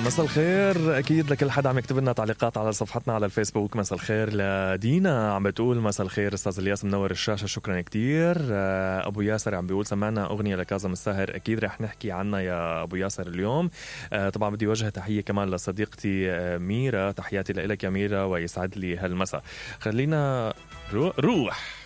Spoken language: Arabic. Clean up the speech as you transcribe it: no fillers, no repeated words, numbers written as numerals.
مساء الخير أكيد لكل حدا عم يكتب لنا تعليقات على صفحتنا على الفيسبوك. مساء الخير لدينا عم بتقول مساء الخير أستاذ الياس منور الشاشة شكرا كتير. أبو ياسر عم بيقول سمعنا أغنية لكاظم الساهر أكيد رح نحكي عنها يا أبو ياسر اليوم. طبعا بدي وجه تحية كمان لصديقتي ميرا، تحياتي لك يا ميرا ويسعد لي هالمساء. خلينا روح